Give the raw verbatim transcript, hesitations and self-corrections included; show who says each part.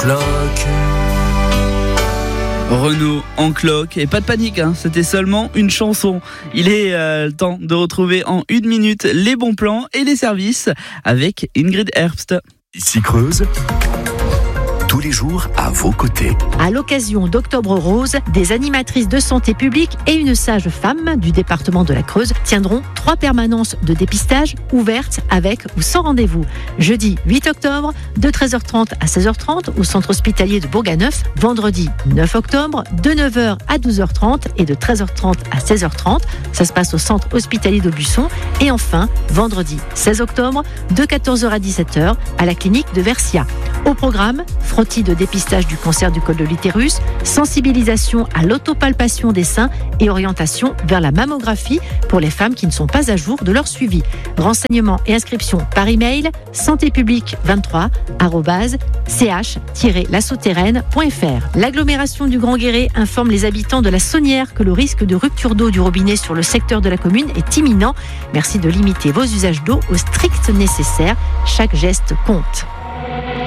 Speaker 1: cloque.
Speaker 2: Renaud en cloque, et pas de panique, hein, c'était seulement une chanson. Il est euh, le temps de retrouver en une minute les bons plans et les services avec Ingrid Herbst.
Speaker 3: Ici Creuse, tous les jours à vos côtés.
Speaker 4: À l'occasion d'Octobre Rose, des animatrices de santé publique et une sage femme du département de la Creuse tiendront trois permanences de dépistage ouvertes avec ou sans rendez-vous. Jeudi huit octobre, de treize heures trente à seize heures trente au centre hospitalier de Bourg-à-Neuf. Vendredi neuf octobre, de neuf heures à douze heures trente et de treize heures trente à seize heures trente. Ça se passe au centre hospitalier d'Aubusson. Et enfin, vendredi seize octobre, de quatorze heures à dix-sept heures à la clinique de Versia. Au programme, frottis de dépistage du cancer du col de l'utérus, sensibilisation à l'autopalpation des seins et orientation vers la mammographie pour les femmes qui ne sont pas à jour de leur suivi. Renseignements et inscriptions par email santépublique vingt-trois arobase c h tiret la souterraine point f r. L'agglomération du Grand Guéret informe les habitants de la Saunière que le risque de rupture d'eau du robinet sur le secteur de la commune est imminent. Merci de limiter vos usages d'eau au strict nécessaire. Chaque geste compte.